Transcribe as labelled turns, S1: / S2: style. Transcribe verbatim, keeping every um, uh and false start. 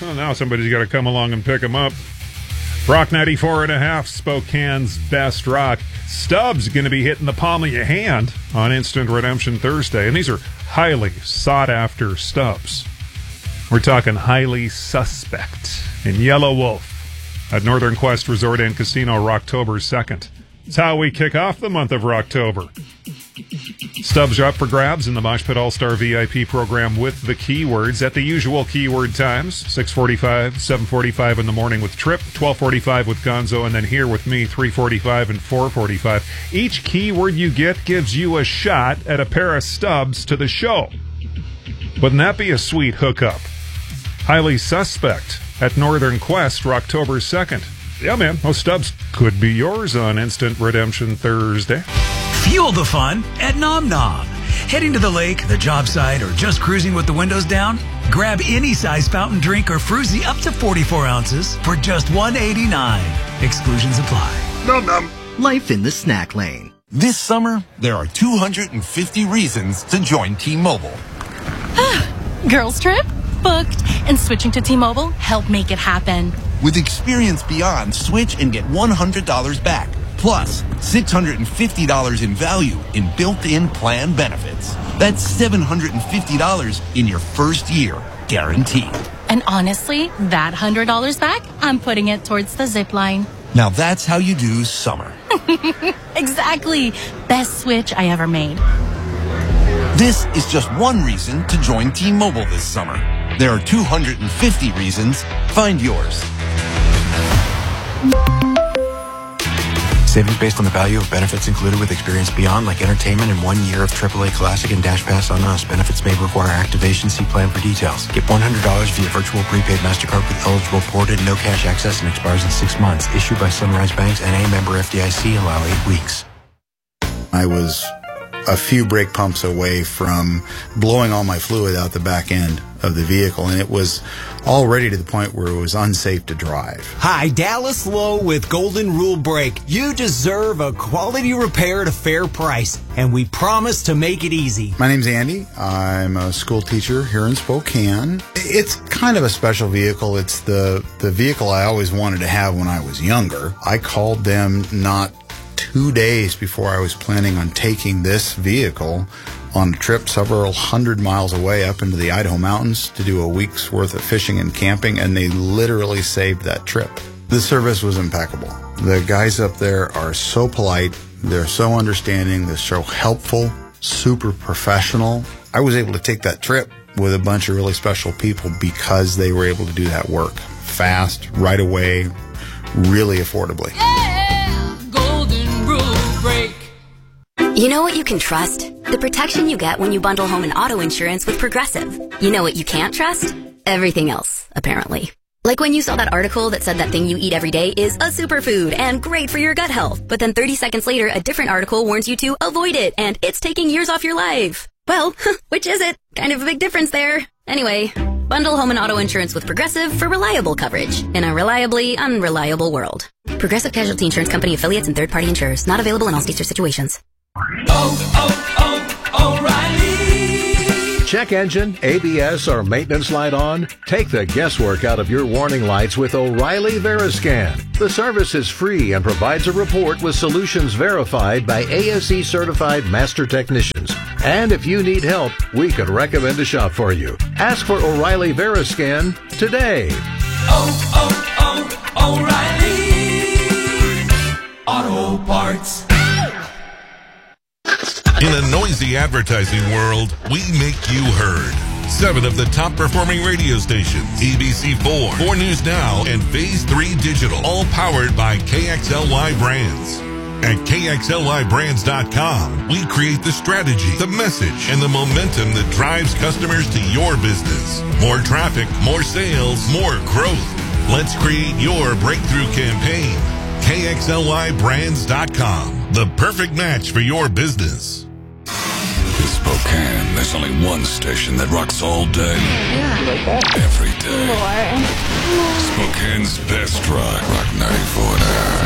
S1: Well, now somebody's got to come along and pick them up. Rock ninety-four and a half, Spokane's best rock. Stubbs going to be hitting the palm of your hand on Instant Redemption Thursday. And these are highly sought-after stubs. We're talking Highly Suspect and Yellow Wolf at Northern Quest Resort and Casino, Rocktober second. It's how we kick off the month of Rocktober. Stubs are up for grabs in the Mosh Pit All-Star V I P program with the keywords at the usual keyword times, six forty-five, seven forty-five in the morning with Trip, twelve forty-five with Gonzo, and then here with me, three forty-five and four forty-five. Each keyword you get gives you a shot at a pair of stubs to the show. Wouldn't that be a sweet hookup? Highly Suspect at Northern Quest, Rocktober second. Yeah, man, those stubs could be yours on Instant Redemption Thursday.
S2: Fuel the fun at Nom Nom. Heading to the lake, the job site, or just cruising with the windows down? Grab any size fountain drink or fruzy up to forty-four ounces for just one dollar and eighty-nine cents. Exclusions apply.
S3: Nom Nom.
S4: Life in the snack lane.
S3: This summer, there are two hundred fifty reasons to join T-Mobile.
S5: Girls trip? Booked. And switching to T-Mobile helped make it happen.
S3: With Experience Beyond, switch and get one hundred dollars back. Plus, six hundred fifty dollars in value in built-in plan benefits. That's seven hundred fifty dollars in your first year, guaranteed.
S5: And honestly, that one hundred dollars back, I'm putting it towards the zip line.
S3: Now that's how you do summer.
S5: Exactly. Best switch I ever made.
S3: This is just one reason to join T-Mobile this summer. There are two hundred fifty reasons. Find yours.
S6: Savings based on the value of benefits included with Experience Beyond, like entertainment and one year of triple A Classic and Dash Pass on Us. Benefits may require activation. See plan for details. Get one hundred dollars via virtual prepaid MasterCard with eligible ported, no cash access, and expires in six months. Issued by Sunrise Banks, N A member F D I C. Allow eight weeks.
S7: I was a few brake pumps away from blowing all my fluid out the back end of the vehicle, and it was already to the point where it was unsafe to drive.
S8: Hi, Dallas Lowe with Golden Rule Brake. You deserve a quality repair at a fair price, and we promise to make it easy.
S7: My name's Andy. I'm a school teacher here in Spokane. It's kind of a special vehicle. It's the, the vehicle I always wanted to have when I was younger. I called them not two days before I was planning on taking this vehicle on a trip several hundred miles away up into the Idaho mountains to do a week's worth of fishing and camping, and they literally saved that trip. The service was impeccable. The guys up there are so polite, they're so understanding, they're so helpful, super professional. I was able to take that trip with a bunch of really special people because they were able to do that work fast, right away, really affordably.
S9: Yeah, Golden Rule Brake.
S10: You know what you can trust? The protection you get when you bundle home and auto insurance with Progressive. You know what you can't trust? Everything else, apparently. Like when you saw that article that said that thing you eat every day is a superfood and great for your gut health, but then thirty seconds later, a different article warns you to avoid it and it's taking years off your life. Well, which is it? Kind of a big difference there. Anyway, bundle home and auto insurance with Progressive for reliable coverage in a reliably unreliable world. Progressive Casualty Insurance Company affiliates and third-party insurers. Not available in all states or situations.
S11: Oh, oh, oh, O'Reilly. Check engine, A B S, or maintenance light on? Take the guesswork out of your warning lights with O'Reilly Veriscan. The service is free and provides a report with solutions verified by A S E certified master technicians. And if you need help, we could recommend a shop for you. Ask for O'Reilly Veriscan today.
S9: Oh, oh, oh, O'Reilly Auto Parts.
S12: In a noisy advertising world, we make you heard. Seven of the top performing radio stations, A B C four, four News Now, and Phase three Digital, all powered by K X L Y Brands. At K X L Y brands dot com, we create the strategy, the message, and the momentum that drives customers to your business. More traffic, more sales, more growth. Let's create your breakthrough campaign. K X L Y brands dot com, the perfect match for your business.
S13: In Spokane, there's only one station that rocks all day. Yeah. Every day.
S9: More.
S13: Spokane's best rock, Rock ninety-four and a half.